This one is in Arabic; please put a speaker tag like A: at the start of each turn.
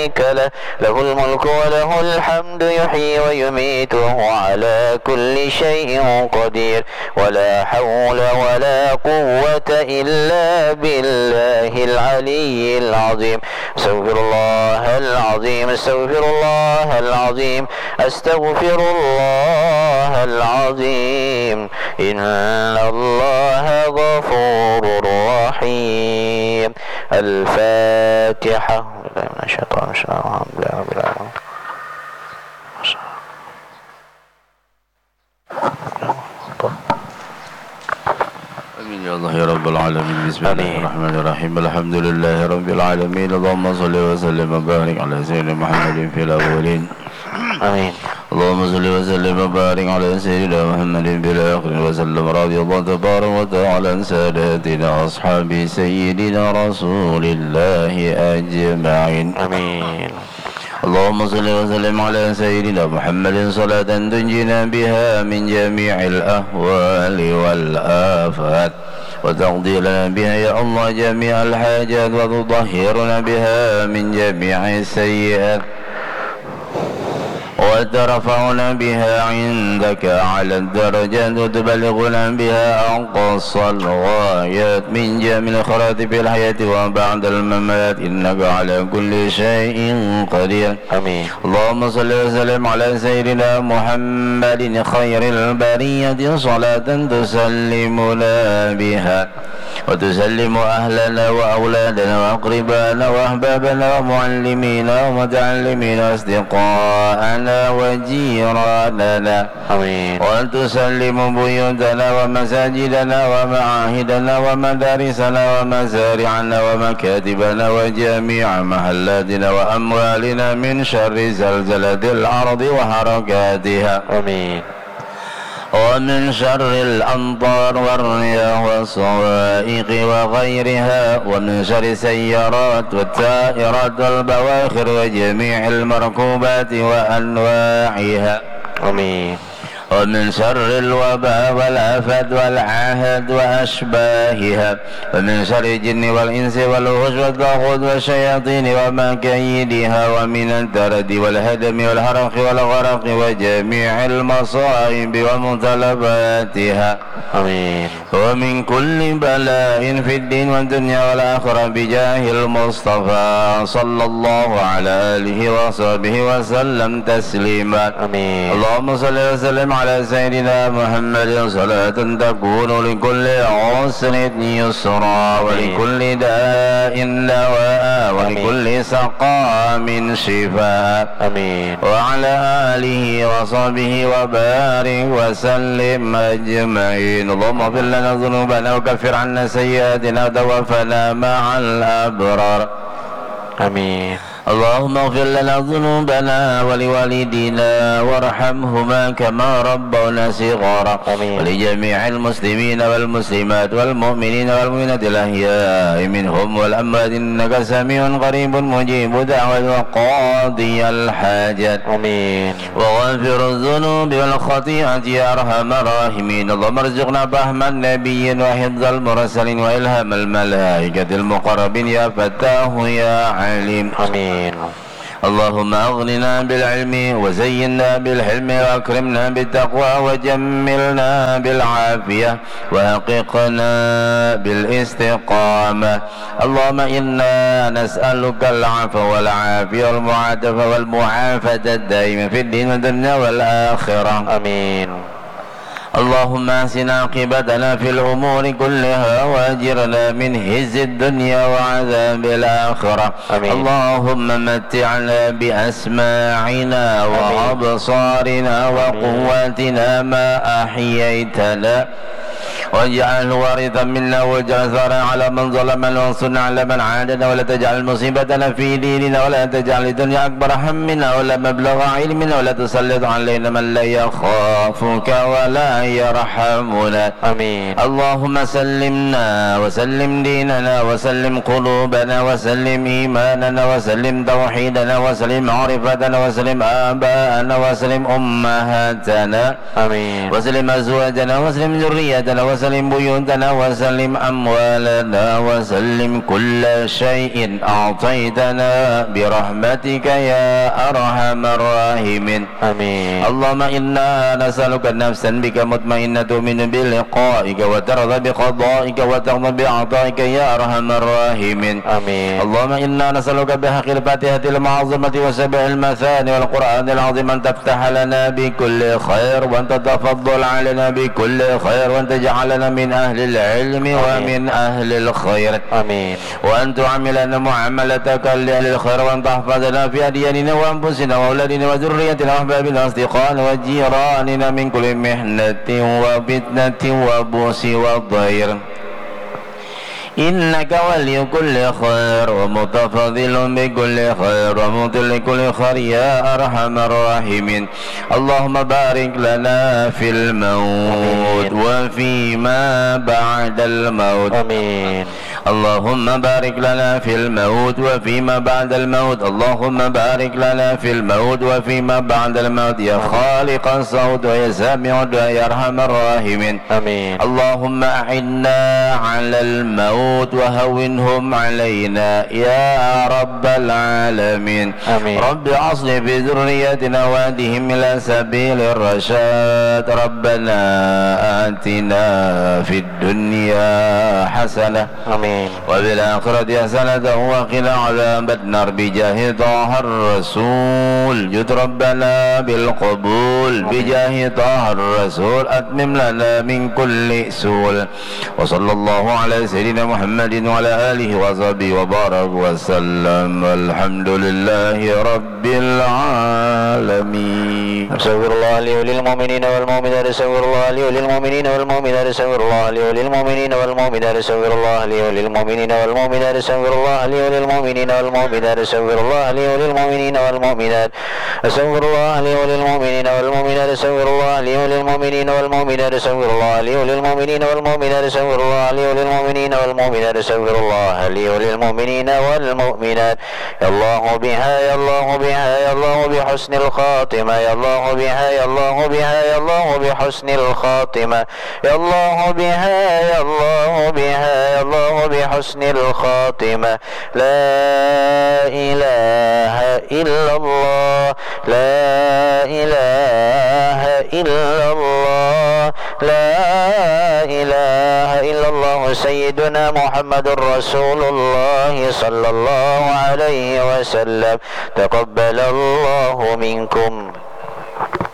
A: له الملك وله الحمد يحيي ويميت وهو على كل شيء قدير ولا حول ولا قوة إلا بالله العلي العظيم. استغفر الله العظيم استغفر الله العظيم استغفر الله العظيم إن الله غفور رحيم. الفاتحة. من الشيطان الرجيم. الحمد لله رب العالمين.
B: آمين يا الله يا رب العالمين. بسم الله الرحمن الرحيم. الحمد لله رب العالمين. اللهم صل وسلم وبارك على سيدنا محمد في الأولين.
A: آمين.
B: اللهم صل وسلم وبارك على سيدنا محمد في الآخرين وسلم. رضي الله تبارك وتعالى عن ساداتنا أصحاب سيدنا رسول الله أجمعين.
A: آمين.
B: اللهم صل وسلم على سيدنا محمد صلاة تنجينا بها من جميع الأهوال والآفات وتقضي لنا بها يا الله جميع الحاجات وتطهرنا بها من جميع السيئات وترفعنا بها عندك على الدرجات وتبلغنا بها أقصى الغايات من جميع الخيرات في الحياة وبعد الممات إنك على كل شيء قدير.
A: آمين.
B: اللهم صل وسلم على سيدنا محمد خير البرية صلاة تسلمنا بها وتسلم أهلنا وأولادنا وأقربانا وأحبابنا ومعلمينا ومتعلمين وأصدقاءنا وجيراننا.
A: آمين.
B: وتسلم بيوتنا ومساجدنا ومعاهدنا ومدارسنا ومزارعنا ومكاتبنا وجميع محلاتنا وأموالنا من شر زلزلة الأرض وحركاتها.
A: آمين.
B: ومن شر الأمطار والرياح والصواعق وغيرها ومن شر السيارات والطائرات والبواخر وجميع المركوبات وأنواعها.
A: آمين.
B: ومن شر الوباء والآفات والعاهات وأشباهها ومن شر الجن والإنس والوحوش والطاغوت والشياطين ومكايدها ومن الترد والهدم والحرق والغرق وجميع المصائب ومطلباتها.
A: آمين.
B: ومن كل بلاء في الدين والدنيا والآخرة بجاه المصطفى صلى الله على آله وصحبه وسلم تسليما.
A: آمين.
B: اللهم صل وسلم على سيدنا محمد صلاة تكون لكل عسر يسرا ولكل داء دواء ولكل سقام شفاء.
A: آمين.
B: وعلى آله وصحبه وبارك وسلم أجمعين. اللهم اغفر لنا ذنوبنا وكفر عنا سيئاتنا وتوفنا مع الأبرار.
A: آمين.
B: اللهم اغفر لنا ذنوبنا ولوالدينا وارحمهما كما ربونا صغارا. ولجميع المسلمين والمسلمات والمؤمنين والمؤمنات الأحياء منهم والأموات إنك سميع قريب مجيب دعوة وقاضي الحاجات.
A: آمين.
B: وغافر الذنوب والخطيئة يا أرحم الراحمين. اللهم ارزقنا فهم النبي وحفظ المرسلين وإلهام الملائكة المقربين يا فتاه يا عليم.
A: آمين.
B: اللهم أغننا بالعلم وزينا بالحلم وأكرمنا بالتقوى وجملنا بالعافية وحققنا بالاستقامة. اللهم إنا نسألك العفو والعافية والمعافاة الدائمة في الدين والدنيا والآخرة.
A: آمين.
B: اللهم احسن عاقبتنا في الأمور كلها وأجرنا من خزي الدنيا وعذاب الآخرة.
A: آمين.
B: اللهم متعنا بأسماعنا وأبصارنا وقواتنا ما أحييتنا واجعله وارثا منا واجعل ثارنا على من ظلمنا وانصرنا على من عادنا ولا تجعل مصيبتنا في ديننا ولا تجعل الدنيا أكبر همنا ولا مبلغ علمنا ولا تسلط علينا من لا يخافك ولا يرحمنا.
A: آمين.
B: اللهم سلمنا وسلم ديننا وسلم قلوبنا وسلم إيماننا وسلم توحيدنا وسلم معرفتنا وسلم آباءنا وسلم أمهاتنا.
A: آمين.
B: وسلم أزواجنا وسلم ذريتنا وسلم وسلم بيوتنا وسلم أموالنا وسلم كل شيء أعطيتنا برحمتك يا أرحم الراحمين.
A: آمين.
B: اللهم إنا نسألك نفسا بك مطمئنة تؤمن بلقائك وترضى بقضائك وترضى بعطائك يا أرحم الراحمين.
A: آمين.
B: اللهم إنا نسألك بحق الفاتحة المعظمة وسبع المثاني والقرآن العظيم أن تفتح لنا بكل خير وأن تتفضل علينا بكل خير وأن تجعلنا من أهل العلم ومن أهل الخير.
A: آمين.
B: وأن تعاملنا معاملتك لأهل الخير وأن تحفظنا في أدياننا وأنفسنا وأولادنا وذريتنا وأحبابنا وأصدقائنا وجيراننا من كل محنة وفتنة وبؤس وضير إنك ولي كل خير ومتفضل بكل خير ومعطي لكل خير يا أرحم الراحمين. اللهم بارك لنا في الموت وفيما بعد الموت.
A: آمين.
B: اللهم بارك لنا في الموت وفيما بعد الموت. اللهم بارك لنا في الموت وفيما بعد الموت يا خالق الصوت ويا سامع الدعاء يا أرحم الراحمين.
A: آمين.
B: اللهم أعنا على الموت وهونهم علينا يا رب العالمين.
A: آمين.
B: رب أصلح في ذريتنا وأهدهم إلى سبيل الرشاد. ربنا آتنا في الدنيا حسنة
A: آمين.
B: وفي الآخرة حسنة وقنا عذاب النار بجاه طه الرسول. جد ربنا بالقبول بجاه طه الرسول. أتمم لنا من كل سول. وصلى الله على سيدنا محمد وعلى آله وصحبه وبارك وسلم. والحمد لله رب العالمين.
A: أستغفر الله لي وللمؤمنين والمؤمنات. أستغفر الله لي وللمؤمنين والمؤمنات. أستغفر الله لي وللمؤمنين والمؤمنات. أستغفر الله لي وللمؤمنين والمؤمنات. أستغفر الله لي وللمؤمنين والمؤمنات. أستغفر الله لي وللمؤمنين والمؤمنات. أستغفر الله لي وللمؤمنين والمؤمنات. أستغفر الله لي وللمؤمنين والمؤمنات. أستغفر الله لي وللمؤمنين والمؤمنات. أستغفر الله لي وللمؤمنين والمؤمنات. أستغفر الله لي وللمؤمنين والمؤمنات. يا الله بها يا الله بها يا الله بحسن الخاتمة. يا الله بها يا الله بها يا الله بحسن الخاتمة. يا الله بها يا الله بها يا الله بحسن الخاتمة. لا إله إلا الله. لا إله إلا الله. لا إله إلا الله. سيدنا محمد رسول الله صلى الله عليه وسلم. تقبل الله منكم.